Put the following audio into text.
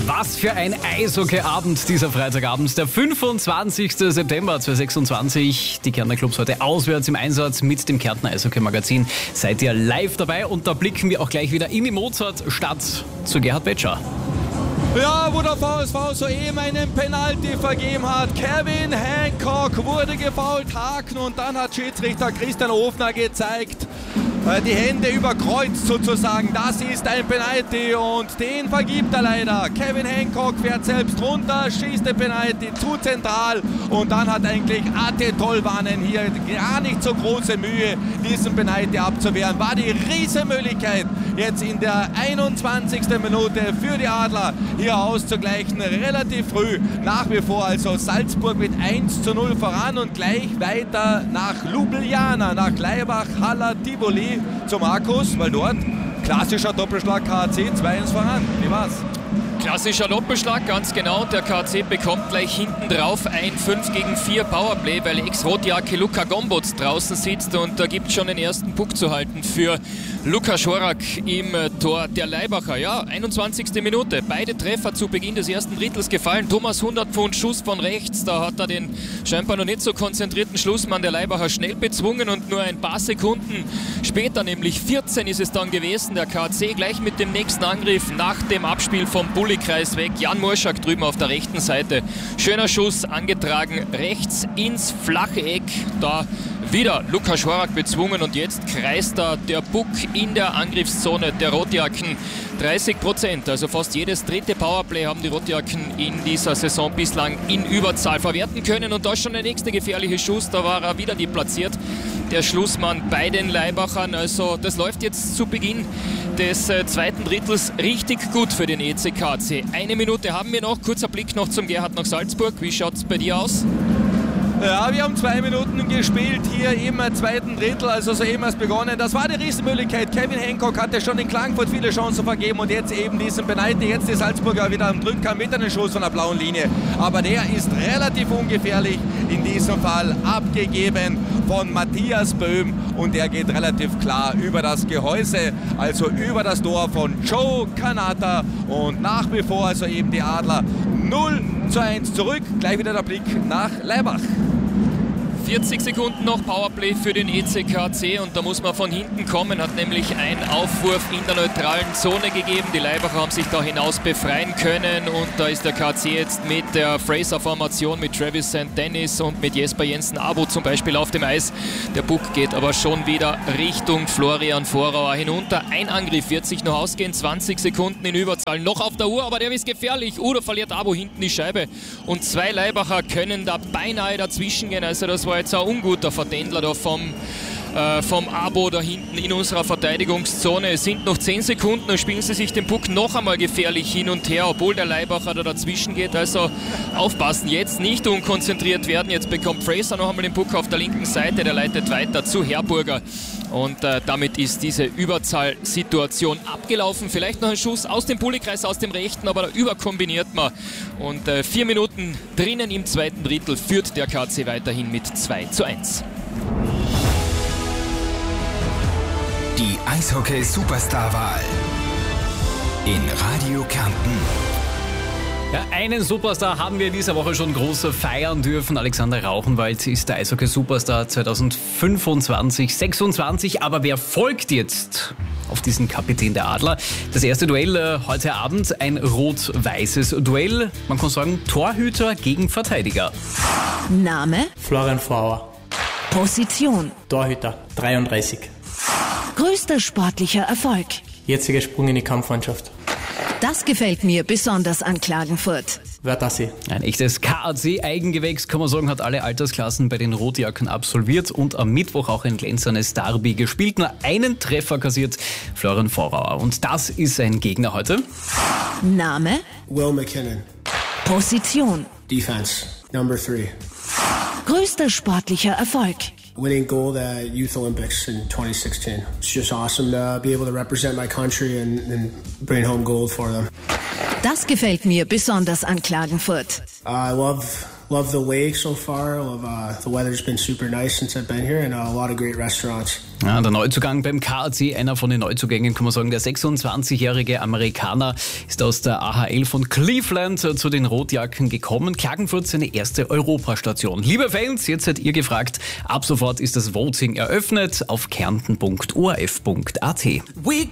Was für ein Eishockey-Abend dieser Freitagabend, der 25. September 2026. Die Kärntner Clubs heute auswärts im Einsatz mit dem Kärntner Eishockey-Magazin. Seid ihr live dabei und da blicken wir auch gleich wieder in die Mozartstadt zu Gerhard Betscher. Ja, wo der VSV soeben einen Penalty vergeben hat. Kevin Hancock wurde gefoult, Haken, und dann hat Schiedsrichter Christian Ofner gezeigt, die Hände überkreuzt sozusagen. Das ist ein Penalty und den vergibt er leider. Kevin Hancock fährt selbst runter, schießt den Penalty zu zentral und dann hat eigentlich Ate Tolvanen hier gar nicht so große Mühe, diesen Penalty abzuwehren. War die Riesenmöglichkeit, jetzt in der 21. Minute für die Adler hier auszugleichen. Relativ früh, nach wie vor also Salzburg mit 1:0 voran und gleich weiter nach Ljubljana, nach Laibach, Haller, Tivoli zu Markus, weil dort klassischer Doppelschlag KAC 2-1 voran. Wie war's? Klassischer Doppelschlag, ganz genau. Der KAC bekommt gleich hinten drauf ein 5-gegen-4 Powerplay, weil Ex-Rotjake Luka Gomboc draußen sitzt und da gibt es schon den ersten Puck zu halten für Luka Schorak im Tor der Laibacher. Ja, 21. Minute. Beide Treffer zu Beginn des ersten Drittels gefallen. Thomas 100 Pfund Schuss von rechts. Da hat er den scheinbar noch nicht so konzentrierten Schlussmann der Laibacher schnell bezwungen und nur ein paar Sekunden später, nämlich 14 ist es dann gewesen, der KAC gleich mit dem nächsten Angriff nach dem Abspiel vom Bulli-Kreis weg. Jan Morschak drüben auf der rechten Seite. Schöner Schuss, angetragen rechts ins flache Eck. Da wieder Luka Schorak bezwungen und jetzt kreist da der Puck in der Angriffszone der Rotjaken. 30%, also fast jedes dritte Powerplay haben die Rotjaken in dieser Saison bislang in Überzahl verwerten können. Und da ist schon der nächste gefährliche Schuss, da war er wieder deplatziert, der Schlussmann bei den Laibachern. Also das läuft jetzt zu Beginn des zweiten Drittels richtig gut für den ECKC. Eine Minute haben wir noch, kurzer Blick noch zum Gerhard nach Salzburg. Wie schaut es bei dir aus? Ja, wir haben 2 Minuten gespielt hier im zweiten Drittel, also soeben erst begonnen. Das war die Riesenmöglichkeit. Kevin Hancock hatte schon in Klagenfurt viele Chancen vergeben und jetzt eben diesen Penalty. Jetzt die Salzburger wieder am Drücker mit einem Schuss von der blauen Linie. Aber der ist relativ ungefährlich, in diesem Fall abgegeben von Matthias Böhm und der geht relativ klar über das Gehäuse, also über das Tor von Joe Kanata und nach wie vor also eben die Adler 0:1 zurück. Gleich wieder der Blick nach Laibach. 40 Sekunden noch Powerplay für den ECKC und da muss man von hinten kommen, hat nämlich einen Aufwurf in der neutralen Zone gegeben. Die Laibacher haben sich da hinaus befreien können und da ist der KC jetzt mit der Fraser-Formation mit Travis St. Dennis und mit Jesper Jensen-Abo zum Beispiel auf dem Eis. Der Puck geht aber schon wieder Richtung Florian Vorauer hinunter. Ein Angriff wird sich noch ausgehen, 20 Sekunden in Überzahl noch auf der Uhr, aber der ist gefährlich. Udo verliert Abo hinten die Scheibe und 2 Laibacher können da beinahe dazwischen gehen. Also das war jetzt ein unguter Verdändler da vom Abo da hinten in unserer Verteidigungszone. Es sind noch 10 Sekunden und spielen sie sich den Puck noch einmal gefährlich hin und her, obwohl der Laibacher da dazwischen geht. Also aufpassen, jetzt nicht unkonzentriert werden. Jetzt bekommt Fraser noch einmal den Puck auf der linken Seite, der leitet weiter zu Herburger. Und damit ist diese Überzahlsituation abgelaufen. Vielleicht noch ein Schuss aus dem Bulli-Kreis, aus dem rechten, aber da überkombiniert man. Und 4 Minuten drinnen im zweiten Drittel führt der KC weiterhin mit 2:1. Die Eishockey-Superstar-Wahl in Radio Kärnten. Ja, einen Superstar haben wir in dieser Woche schon groß feiern dürfen. Alexander Rauchenwald ist der Eishockey-Superstar 2025-26. Aber wer folgt jetzt auf diesen Kapitän der Adler? Das erste Duell heute Abend, ein rot-weißes Duell. Man kann sagen, Torhüter gegen Verteidiger. Name? Florian Vorauer. Position? Torhüter, 33. Größter sportlicher Erfolg? Jetziger Sprung in die Kampfmannschaft. Das gefällt mir besonders an Klagenfurt. Wörthersee. Ein echtes KAC-Eigengewächs, kann man sagen, hat alle Altersklassen bei den Rotjacken absolviert und am Mittwoch auch ein glänzendes Derby gespielt. Nur einen Treffer kassiert Florian Vorauer. Und das ist sein Gegner heute. Name? Will McKinnon. Position? Defense, number 3. Größter sportlicher Erfolg? Winning gold at Youth Olympics in 2016. It's just awesome to be able to represent my country and bring home gold for them. Das gefällt mir besonders an Klagenfurt. I love love the lake so far. The weather's been super nice since I've been here, and a lot of great restaurants. Ja, der Neuzugang beim KAC, einer von den Neuzugängen, kann man sagen, der 26-jährige Amerikaner ist aus der AHL von Cleveland zu den Rotjacken gekommen. Klagenfurt seine erste Europastation. Liebe Fans, jetzt seid ihr gefragt. Ab sofort ist das Voting eröffnet auf kärnten.orf.at.